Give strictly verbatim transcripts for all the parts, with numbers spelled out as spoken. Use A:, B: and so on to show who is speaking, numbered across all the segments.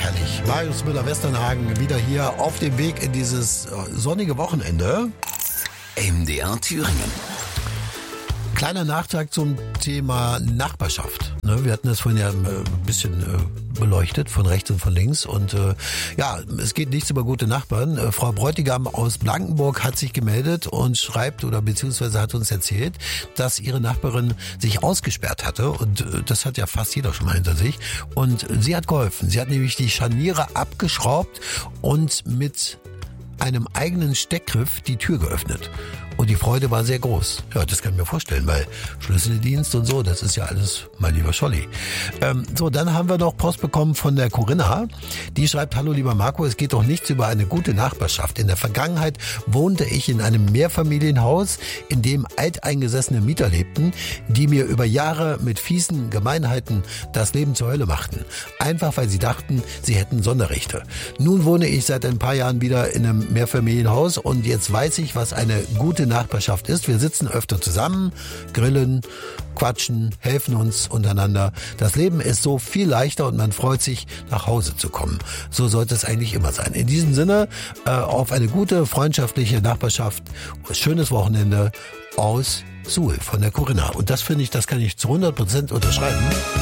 A: herrlich. Marius Müller-Westernhagen wieder hier auf dem Weg in dieses sonnige Wochenende.
B: M D R Thüringen.
A: Kleiner Nachtrag zum Thema Nachbarschaft. Wir hatten das vorhin ja ein bisschen beleuchtet, von rechts und von links. Und äh, ja, es geht nichts über gute Nachbarn. Äh, Frau Bräutigam aus Blankenburg hat sich gemeldet und schreibt oder beziehungsweise hat uns erzählt, dass ihre Nachbarin sich ausgesperrt hatte. Und äh, das hat ja fast jeder schon mal hinter sich. Und sie hat geholfen. Sie hat nämlich die Scharniere abgeschraubt und mit einem eigenen Steckgriff die Tür geöffnet. Und die Freude war sehr groß. Ja, das kann ich mir vorstellen, weil Schlüsseldienst und so, das ist ja alles, mein lieber Scholli. Ähm, so, dann haben wir noch Post bekommen von der Corinna. Die schreibt, hallo lieber Marco, es geht doch nichts über eine gute Nachbarschaft. In der Vergangenheit wohnte ich in einem Mehrfamilienhaus, in dem alteingesessene Mieter lebten, die mir über Jahre mit fiesen Gemeinheiten das Leben zur Hölle machten. Einfach weil sie dachten, sie hätten Sonderrechte. Nun wohne ich seit ein paar Jahren wieder in einem Mehrfamilienhaus und jetzt weiß ich, was eine gute Nachbarschaft ist. Wir sitzen öfter zusammen, grillen, quatschen, helfen uns untereinander. Das Leben ist so viel leichter und man freut sich, nach Hause zu kommen. So sollte es eigentlich immer sein. In diesem Sinne, äh, auf eine gute, freundschaftliche Nachbarschaft. Schönes Wochenende aus Suhl von der Corinna. Und das finde ich, das kann ich zu hundert Prozent unterschreiben.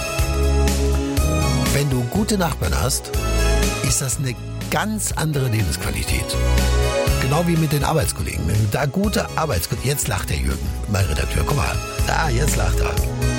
A: Wenn du gute Nachbarn hast, ist das eine ganz andere Lebensqualität. Genau wie mit den Arbeitskollegen. Wenn du da gute Arbeitskollegen... Jetzt lacht der Jürgen, mein Redakteur. Guck mal, da, jetzt lacht er.